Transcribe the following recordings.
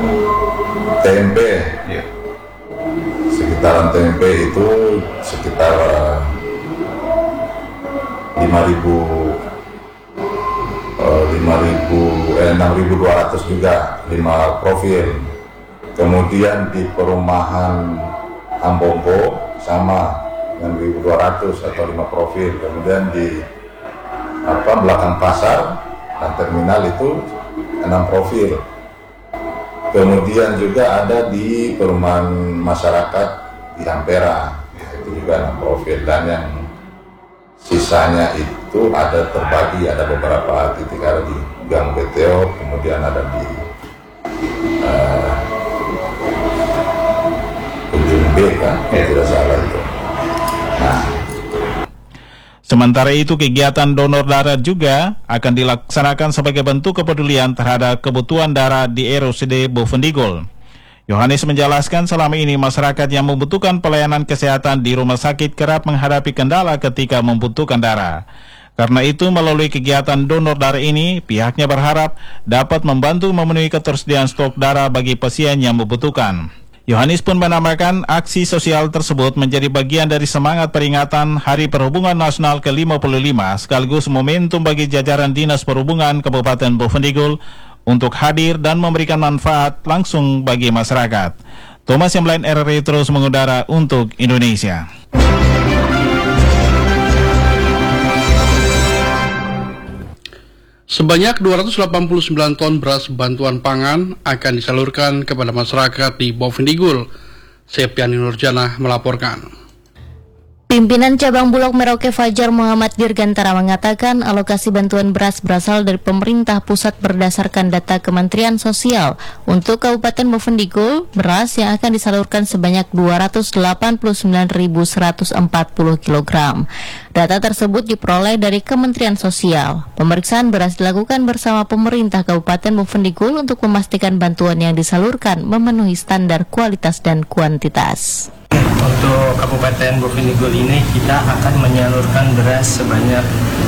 TMP. Ya. Sekitaran TMP itu sekitar 6.200 juga 5 profil. Kemudian di perumahan Ambombo sama 6.200 atau 5 profil. Kemudian di belakang pasar dan terminal itu 6 profil. Kemudian juga ada di perumahan masyarakat di Ampera, itu juga 6 profil. Dan yang sisanya itu ada terbagi, ada beberapa titik, ada di Gang BTO, kemudian ada di ujung B kan, tidak salah itu. Nah, sementara itu, kegiatan donor darah juga akan dilaksanakan sebagai bentuk kepedulian terhadap kebutuhan darah di RSUD Bovendigul. Yohanes menjelaskan selama ini masyarakat yang membutuhkan pelayanan kesehatan di rumah sakit kerap menghadapi kendala ketika membutuhkan darah. Karena itu, melalui kegiatan donor darah ini, pihaknya berharap dapat membantu memenuhi ketersediaan stok darah bagi pasien yang membutuhkan. Yohanes pun menambahkan aksi sosial tersebut menjadi bagian dari semangat peringatan Hari Perhubungan Nasional ke-55 sekaligus momentum bagi jajaran Dinas Perhubungan Kabupaten Bovendigul untuk hadir dan memberikan manfaat langsung bagi masyarakat. Thomas Yamblain, RRI terus mengudara untuk Indonesia. Sebanyak 289 ton beras bantuan pangan akan disalurkan kepada masyarakat di Bovendigul. Septiani Nurjana melaporkan. Pimpinan Cabang Bulog Merauke Fajar Muhammad Dirgantara mengatakan alokasi bantuan beras berasal dari pemerintah pusat berdasarkan data Kementerian Sosial. Untuk Kabupaten Bovendigul, beras yang akan disalurkan sebanyak 289.140 kg. Data tersebut diperoleh dari Kementerian Sosial. Pemeriksaan beras dilakukan bersama pemerintah Kabupaten Bovendigul untuk memastikan bantuan yang disalurkan memenuhi standar kualitas dan kuantitas. Untuk Kabupaten Bovendigul ini kita akan menyalurkan beras sebanyak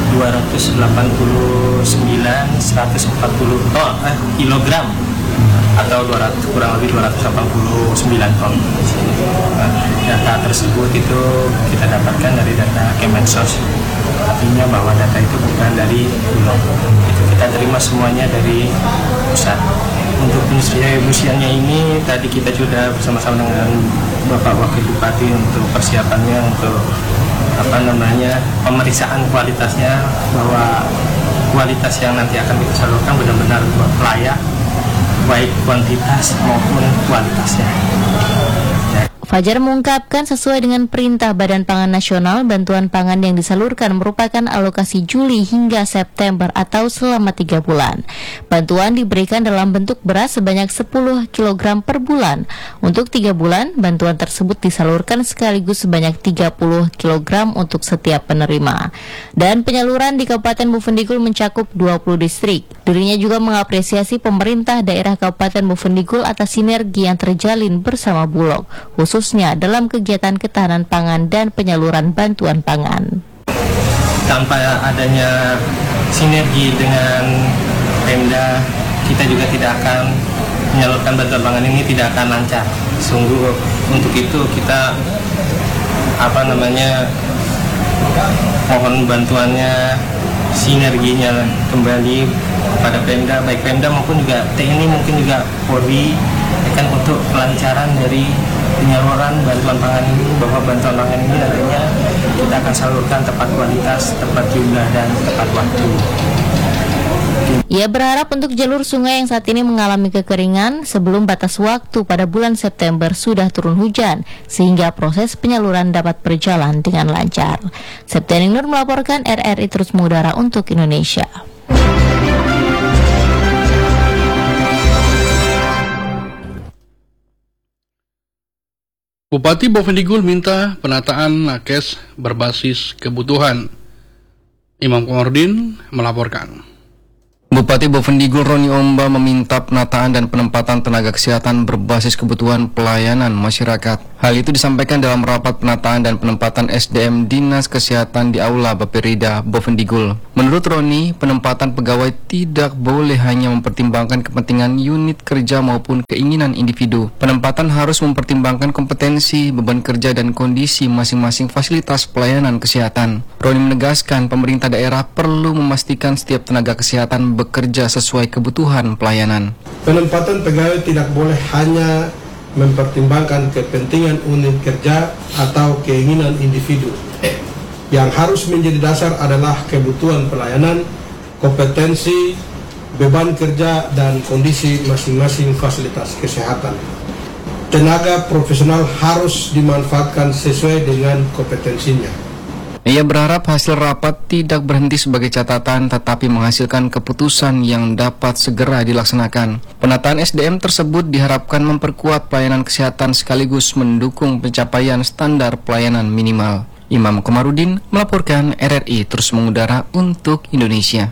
289.140 kilogram atau kurang lebih 289 ton. Data tersebut itu kita dapatkan dari data Kemensos. Artinya bahwa data itu bukan dari Bulog. Itu kita terima semuanya dari pusat. Untuk pendistribusiannya ini tadi kita sudah bersama-sama dengan Bapak Wakil Bupati untuk persiapannya untuk pemeriksaan kualitasnya, bahwa kualitas yang nanti akan kita salurkan benar-benar layak, baik kuantitas maupun kualitasnya. Fajar mengungkapkan sesuai dengan perintah Badan Pangan Nasional, bantuan pangan yang disalurkan merupakan alokasi Juli hingga September atau selama 3 bulan. Bantuan diberikan dalam bentuk beras sebanyak 10 kg per bulan. Untuk 3 bulan, bantuan tersebut disalurkan sekaligus sebanyak 30 kg untuk setiap penerima. Dan penyaluran di Kabupaten Bovendigul mencakup 20 distrik. Dirinya juga mengapresiasi pemerintah daerah Kabupaten Bovendigul atas sinergi yang terjalin bersama Bulog, khususnya dalam kegiatan ketahanan pangan dan penyaluran bantuan pangan. Tanpa adanya sinergi dengan Pemda, kita juga tidak akan menyalurkan bantuan pangan ini, tidak akan lancar. Sungguh untuk itu kita mohon bantuannya, sinerginya kembali kepada Pemda, baik Pemda maupun juga TNI, mungkin juga Polri, kan untuk kelancaran dari penyaluran bantuan pangan ini, bahwa bantuan pangan ini nantinya kita akan salurkan tepat kualitas, tepat jumlah, dan tepat waktu. Ia berharap untuk jalur sungai yang saat ini mengalami kekeringan, sebelum batas waktu pada bulan September sudah turun hujan, sehingga proses penyaluran dapat berjalan dengan lancar. Septiani Nur melaporkan, RRI terus mengudara untuk Indonesia. Bupati Bovendigul minta penataan nakes berbasis kebutuhan. Imam Komordin melaporkan. Bupati Bovendigul Roni Omba meminta penataan dan penempatan tenaga kesehatan berbasis kebutuhan pelayanan masyarakat. Hal itu disampaikan dalam rapat penataan dan penempatan SDM Dinas Kesehatan di Aula Bapirida Bovendigul. Menurut Roni, penempatan pegawai tidak boleh hanya mempertimbangkan kepentingan unit kerja maupun keinginan individu. Penempatan harus mempertimbangkan kompetensi, beban kerja, dan kondisi masing-masing fasilitas pelayanan kesehatan. Roni menegaskan pemerintah daerah perlu memastikan setiap tenaga kesehatan bekerja sesuai kebutuhan pelayanan. Penempatan pegawai tidak boleh hanya mempertimbangkan kepentingan unit kerja atau keinginan individu. Yang harus menjadi dasar adalah kebutuhan pelayanan, kompetensi, beban kerja, dan kondisi masing-masing fasilitas kesehatan. Tenaga profesional harus dimanfaatkan sesuai dengan kompetensinya. Ia berharap hasil rapat tidak berhenti sebagai catatan tetapi menghasilkan keputusan yang dapat segera dilaksanakan. Penataan SDM tersebut diharapkan memperkuat pelayanan kesehatan sekaligus mendukung pencapaian standar pelayanan minimal. Imam Komarudin melaporkan RRI terus mengudara untuk Indonesia.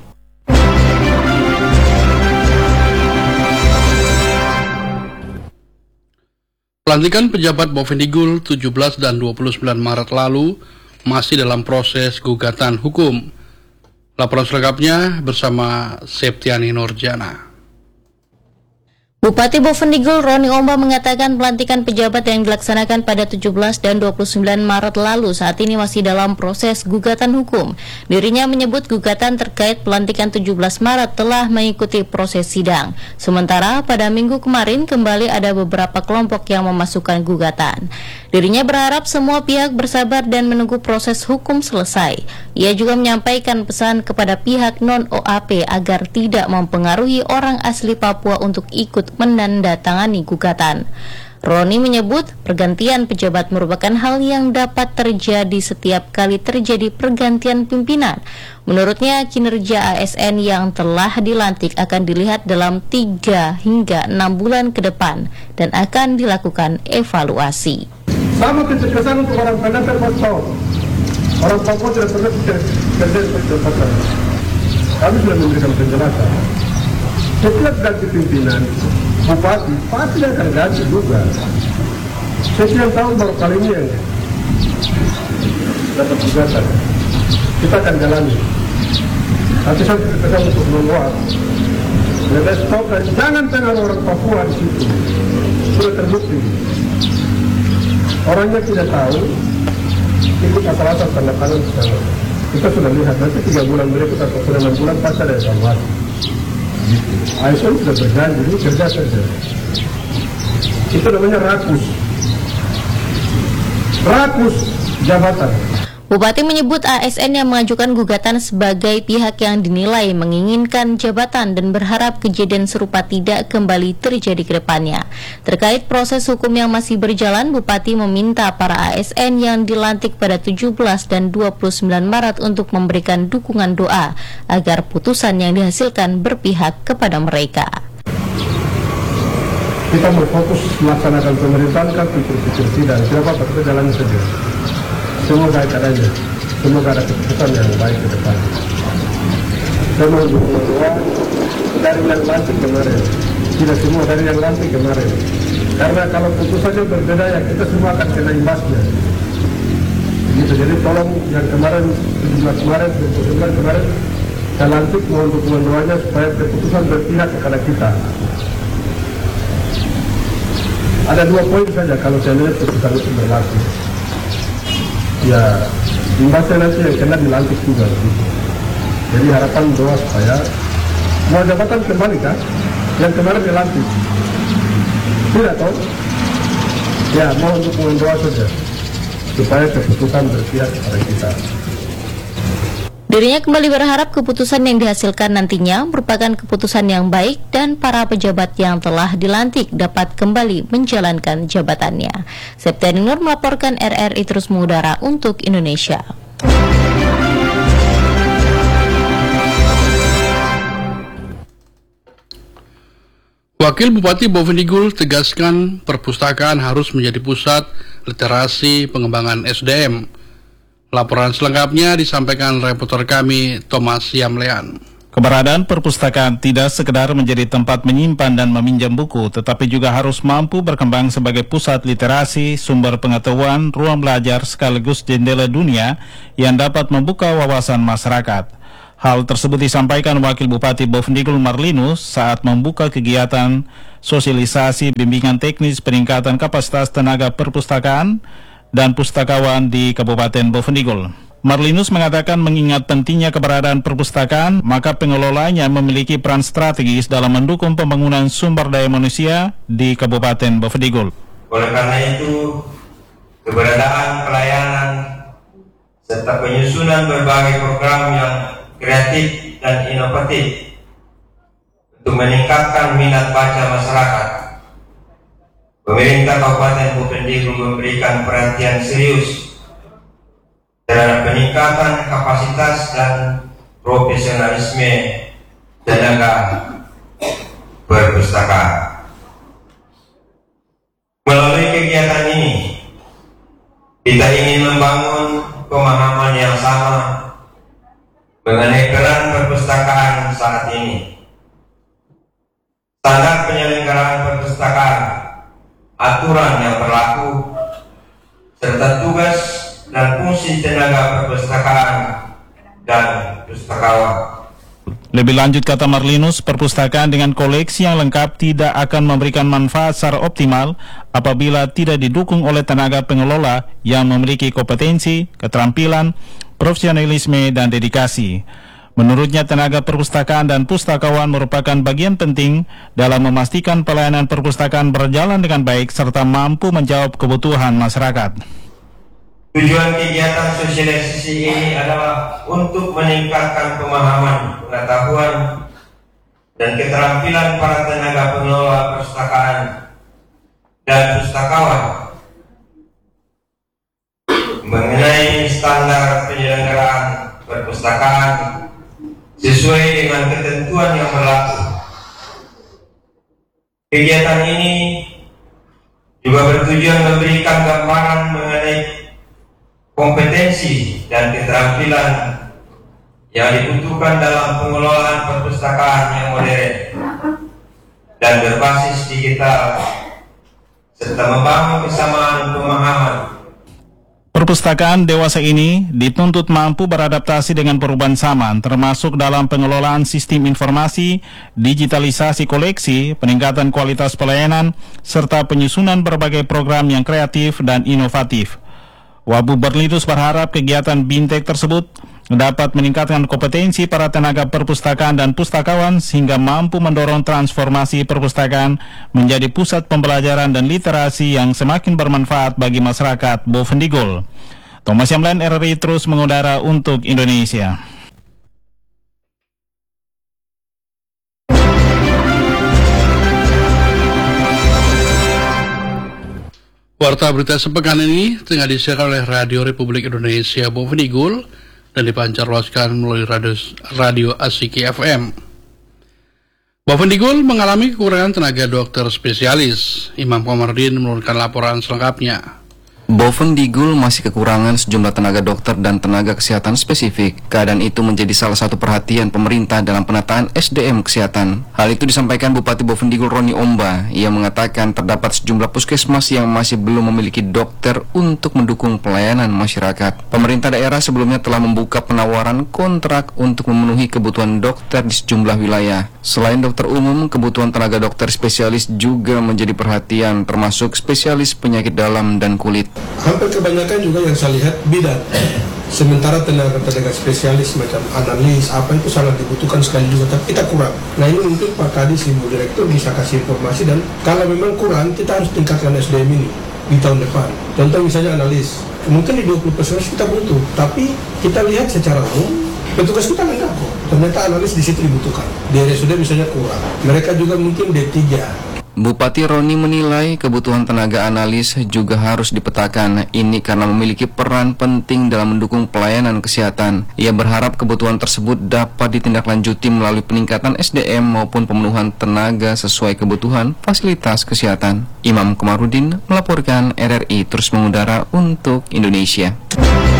Pelantikan pejabat Bovendigul 17 dan 29 Maret lalu masih dalam proses gugatan hukum. Laporan selengkapnya bersama Septiani Nurjana. Bupati Bovendigul Roni Omba mengatakan pelantikan pejabat yang dilaksanakan pada 17 dan 29 Maret lalu saat ini masih dalam proses gugatan hukum. Dirinya menyebut gugatan terkait pelantikan 17 Maret telah mengikuti proses sidang. Sementara pada minggu kemarin kembali ada beberapa kelompok yang memasukkan gugatan. Dirinya berharap semua pihak bersabar dan menunggu proses hukum selesai. Ia juga menyampaikan pesan kepada pihak non-OAP agar tidak mempengaruhi orang asli Papua untuk ikut menandatangani gugatan. Roni menyebut pergantian pejabat merupakan hal yang dapat terjadi setiap kali terjadi pergantian pimpinan. Menurutnya kinerja ASN yang telah dilantik akan dilihat dalam 3 hingga 6 bulan ke depan dan akan dilakukan evaluasi. Sama kecerdasan untuk orang pendatang Papua. Orang Papua tidak pernah cerdas seperti Papua. Kami sudah memberikan penjelasan. Setiap ganti pimpinan, bupati pasti akan ganti juga. Sekian tahun baru kali ini yang dapat gugatan. Kita akan jalani. Nanti saya berpesan untuk membuat. Jadi stop dan jangan pengaruh orang Papua di situ. Sudah terbukti. Orangnya tidak tahu. Itu asal-asal tanda tangan sekarang. Kita sudah lihat nanti 3 bulan berikut atau 6 bulan pasti ada evaluasi. ASN sudah berjanji, ini kerja saja. Itu namanya rakus jabatan. Bupati menyebut ASN yang mengajukan gugatan sebagai pihak yang dinilai menginginkan jabatan dan berharap kejadian serupa tidak kembali terjadi ke depannya. Terkait proses hukum yang masih berjalan, Bupati meminta para ASN yang dilantik pada 17 dan 29 Maret untuk memberikan dukungan doa agar putusan yang dihasilkan berpihak kepada mereka. Kita berfokus melaksanakan pemerintahan kan pikir-pikir sidang. Siapa kita jalani saja. Semoga adanya, semoga ada keputusan yang baik ke depan. Saya mau doa dari yang lantik kemarin, tidak semua dari yang lantik kemarin. Karena kalau putusannya berbeda ya kita semua akan kena imbasnya. Gitu, jadi tolong yang kemarin 17 kemarin, 29 kemarin, saya lantik mohon dukungan doanya supaya keputusan berpihak kepada kita. Ada 2 poin saja kalau saya lihat keputusan itu berlaku. Ya, imbasnya nanti yang kena dilantik juga. Jadi harapan doa supaya mau jabatan kembali kan? Yang kemarin dilantik. Tidak tahu? Ya, mohon dukungan doa saja supaya keputusan berpihak kepada kita. Dirinya kembali berharap keputusan yang dihasilkan nantinya merupakan keputusan yang baik dan para pejabat yang telah dilantik dapat kembali menjalankan jabatannya. Septiani Nur melaporkan RRI terus mengudara untuk Indonesia. Wakil Bupati Bovendigul tegaskan perpustakaan harus menjadi pusat literasi pengembangan SDM. Laporan selengkapnya disampaikan reporter kami Thomas Yamlean. Keberadaan perpustakaan tidak sekedar menjadi tempat menyimpan dan meminjam buku, tetapi juga harus mampu berkembang sebagai pusat literasi, sumber pengetahuan, ruang belajar sekaligus jendela dunia yang dapat membuka wawasan masyarakat. Hal tersebut disampaikan Wakil Bupati Bovendigul Marlinus saat membuka kegiatan sosialisasi bimbingan teknis peningkatan kapasitas tenaga perpustakaan dan pustakawan di Kabupaten Bovendigul. Marlinus mengatakan mengingat pentingnya keberadaan perpustakaan, maka pengelolanya memiliki peran strategis dalam mendukung pembangunan sumber daya manusia di Kabupaten Bovendigul. Oleh karena itu, keberadaan pelayanan serta penyusunan berbagai program yang kreatif dan inovatif untuk meningkatkan minat baca masyarakat. Pemerintah Kabupaten Bovendigul memberikan perhatian serius terhadap peningkatan kapasitas dan profesionalisme tenaga perpustakaan. Melalui kegiatan ini, kita ingin membangun pemahaman yang sama mengenai peran perpustakaan saat ini. Standar penyelenggaraan perpustakaan, aturan yang berlaku, serta tugas dan fungsi tenaga perpustakaan dan pustakawan. Lebih lanjut, kata Marlinus, perpustakaan dengan koleksi yang lengkap tidak akan memberikan manfaat secara optimal apabila tidak didukung oleh tenaga pengelola yang memiliki kompetensi, keterampilan, profesionalisme, dan dedikasi. Menurutnya, tenaga perpustakaan dan pustakawan merupakan bagian penting dalam memastikan pelayanan perpustakaan berjalan dengan baik serta mampu menjawab kebutuhan masyarakat. Tujuan kegiatan sosialisasi ini adalah untuk meningkatkan pemahaman, pengetahuan, dan keterampilan para tenaga pengelola perpustakaan dan pustakawan mengenai standar penyelenggaraan perpustakaan sesuai dengan ketentuan yang berlaku. Kegiatan ini juga bertujuan memberikan gambaran mengenai kompetensi dan keterampilan yang dibutuhkan dalam pengelolaan perpustakaan yang modern dan berbasis digital, serta membangun kesamaan pemahaman. Perpustakaan dewasa ini dituntut mampu beradaptasi dengan perubahan zaman, termasuk dalam pengelolaan sistem informasi, digitalisasi koleksi, peningkatan kualitas pelayanan, serta penyusunan berbagai program yang kreatif dan inovatif. Wabu Berlinus berharap kegiatan BINTEK tersebut dapat meningkatkan kompetensi para tenaga perpustakaan dan pustakawan sehingga mampu mendorong transformasi perpustakaan menjadi pusat pembelajaran dan literasi yang semakin bermanfaat bagi masyarakat Bovendigul. Thomas Yamlan, RRI terus mengudara untuk Indonesia. Warta berita sepekan ini tengah disiarkan oleh Radio Republik Indonesia Bovendigul dan dipancarluaskan melalui radio Asiki FM. Bovendigul mengalami kekurangan tenaga dokter spesialis. Imam Komardin menurunkan laporan selengkapnya. Bovendigul masih kekurangan sejumlah tenaga dokter dan tenaga kesehatan spesifik. Keadaan itu menjadi salah satu perhatian pemerintah dalam penataan SDM kesehatan. Hal itu disampaikan Bupati Bovendigul Roni Omba. Ia mengatakan terdapat sejumlah puskesmas yang masih belum memiliki dokter untuk mendukung pelayanan masyarakat. Pemerintah daerah sebelumnya telah membuka penawaran kontrak untuk memenuhi kebutuhan dokter di sejumlah wilayah. Selain dokter umum, kebutuhan tenaga dokter spesialis juga menjadi perhatian, termasuk spesialis penyakit dalam dan kulit. Hampir kebanyakan juga yang saya lihat bidan. Sementara tenaga spesialis macam analis apa itu sangat dibutuhkan sekali juga, tapi kita kurang. Nah ini mungkin Pak Kadis, Ibu Direktur bisa kasih informasi, dan kalau memang kurang kita harus tingkatkan SDM ini di tahun depan. Contoh misalnya analis, mungkin di 20% kita butuh, tapi kita lihat secara umum petugas kita lengkap kok. Ternyata analis di situ dibutuhkan. Di RSUD misalnya kurang. Mereka juga mungkin D3. Bupati Roni menilai kebutuhan tenaga analis juga harus dipetakan. Ini karena memiliki peran penting dalam mendukung pelayanan kesehatan. Ia berharap kebutuhan tersebut dapat ditindaklanjuti melalui peningkatan SDM maupun pemenuhan tenaga sesuai kebutuhan fasilitas kesehatan. Imam Komarudin melaporkan, RRI terus mengudara untuk Indonesia.